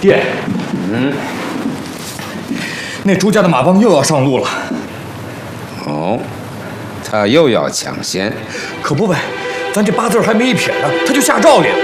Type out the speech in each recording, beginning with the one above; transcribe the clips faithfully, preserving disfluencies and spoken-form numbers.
爹，嗯，那朱家的马帮又要上路了。 哦，他又要抢先？ 可不呗，咱这八字还没一撇呢，他就下诏令。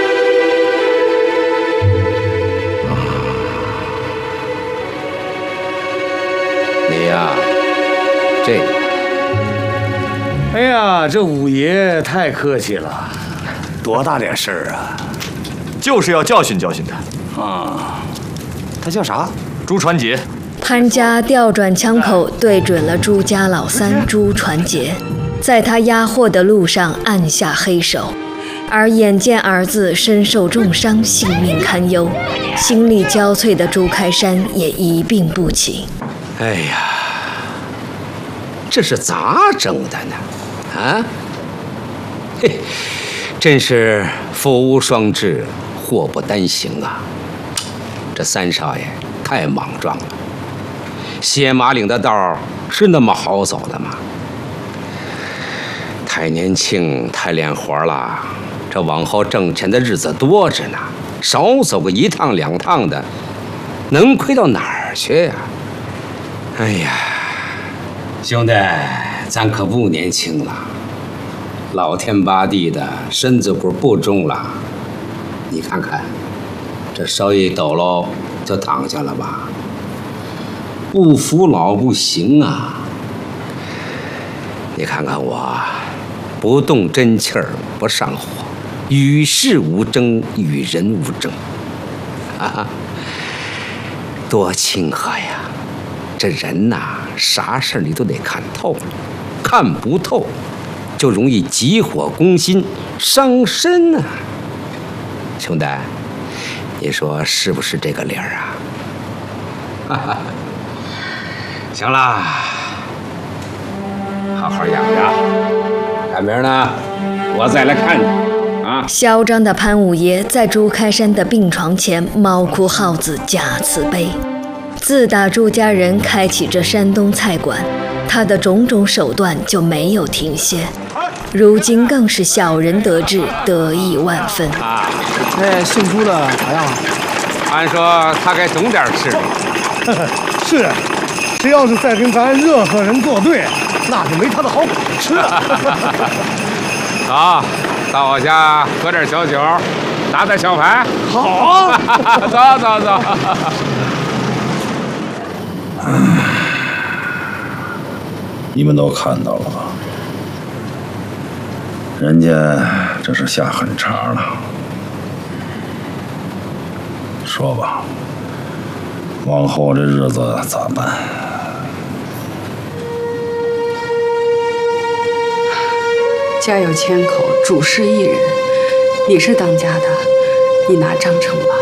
你呀，这个。 哎呀，这五爷太客气了，多大点事儿啊！ 就是要教训教训他。 啊，他叫啥？ 朱传杰。 潘家调转枪口对准了朱家老三朱传杰，在他押货的路上按下黑手，而眼见儿子身受重伤，性命堪忧，心力交瘁的朱开山也一病不起。 哎呀，这是咋整的呢？啊，嘿，真是福无双至，祸不单行啊！这三少爷太莽撞了。歇马岭的道是那么好走的吗？太年轻，太练活了，这往后挣钱的日子多着呢，少走个一趟两趟的，能亏到哪儿去呀？哎呀，兄弟，咱可不年轻了，老天八地的身子骨不中了，你看看，这稍一抖搂就躺下了吧。不服老不行啊！你看看我，不动真气儿不上火，与世无争，与人无争，啊，多亲和呀！这人呐，啥事儿你都得看透，看不透，就容易急火攻心，伤身啊！兄弟，你说是不是这个理儿啊？哈哈。行了，好好养着，赶明儿呢，我再来看你啊！ 嚣张的潘五爷在朱开山的病床前猫哭耗子假慈悲。自打朱家人开启这山东菜馆，他的种种手段就没有停歇，如今更是小人得志，得意万分。 啊，那姓朱的咋样了？ 按说他该懂点吃。 是。谁要是再跟咱热河人作对，那就没他的好果子吃了。 好，到我家喝点小酒，打打小牌。 好啊， 走走走。 你们都看到了吧？人家这是下狠茬了。说吧，往后这日子咋办？ 家有千口，主事一人。你是当家的，你拿章程吧。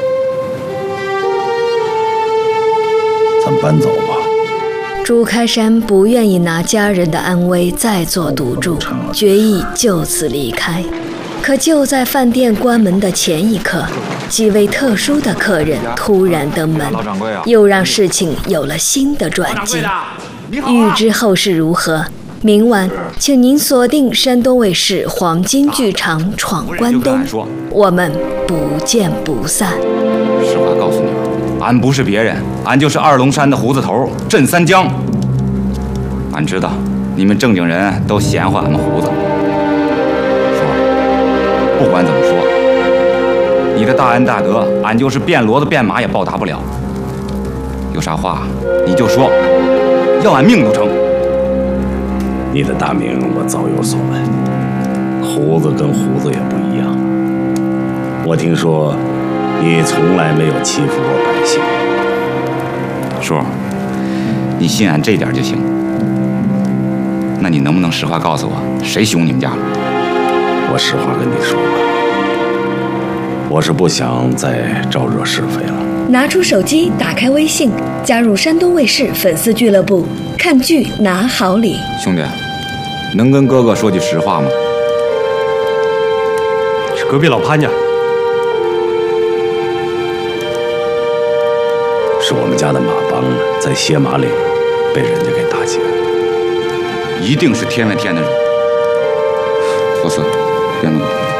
咱搬走吧。 朱开山不愿意拿家人的安危再做赌注，决意就此离开。可就在饭店关门的前一刻，几位特殊的客人突然登门，又让事情有了新的转机。欲知后事如何，明晚请您锁定山东卫视黄金剧场《闯关东》，我们不见不散。 实话告诉你，俺不是别人，俺就是二龙山的胡子头镇三江。俺知道你们正经人都闲话俺们胡子。说，不管怎么说，你的大恩大德，俺就是变骡子变马也报答不了。有啥话你就说，要俺命都成。 你的大名我早有所闻，胡子跟胡子也不一样。我听说你从来没有欺负过百姓。 叔，你信俺这点就行。那你能不能实话告诉我，谁凶你们家了？ 我实话跟你说吧，我是不想再招惹是非了。 拿出手机，打开微信，加入山东卫视粉丝俱乐部，看剧拿好礼。 兄弟，能跟哥哥说句实话吗？ 是隔壁老潘家， 是我们家的马帮在歇马岭被人家给打劫了。 一定是天外天的人。佛寺，别弄了。